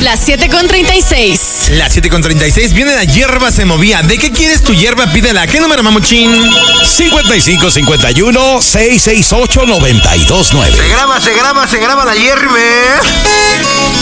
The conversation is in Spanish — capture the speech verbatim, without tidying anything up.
Las siete con treinta y seis. Las siete con treinta y seis. Viene la hierba se movía. ¿De qué quieres tu hierba? Pídela. ¿Qué número, mamuchín? cincuenta y cinco cincuenta y uno, seiscientos sesenta y ocho, noventa y dos nueve. Se graba, se graba, se graba la hierba.